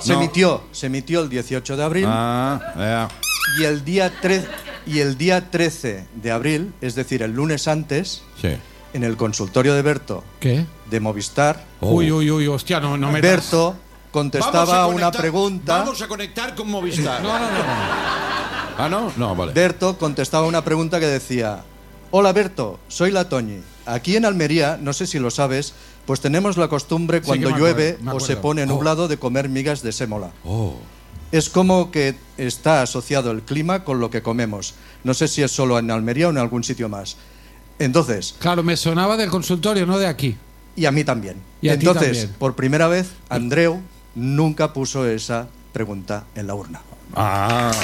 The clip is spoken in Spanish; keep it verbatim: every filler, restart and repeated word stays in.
Se no. emitió, se emitió el dieciocho de abril. Ah, yeah. Y el día tre- y el día trece de abril, es decir, el lunes antes, Sí. en el consultorio de Berto ¿Qué? de Movistar, Oh. Uy, uy, uy, hostia, no, no me Berto contestaba Vamos a una conectar- pregunta. Vamos a conectar con Movistar. No, no, no. Ah, no, no, vale. Berto contestaba una pregunta que decía: hola Berto, soy la Toñi. Aquí en Almería, no sé si lo sabes, pues tenemos la costumbre Sí, cuando que me llueve acuerdo, me o acuerdo. se pone Oh. nublado de comer migas de sémola. Oh. Es como que está asociado el clima con lo que comemos. No sé si es solo en Almería o en algún sitio más. Entonces, Claro, me sonaba del consultorio, no de aquí. y a mí también. Y a ti Entonces, también. por primera vez, Andreu nunca puso esa pregunta en la urna. Ah.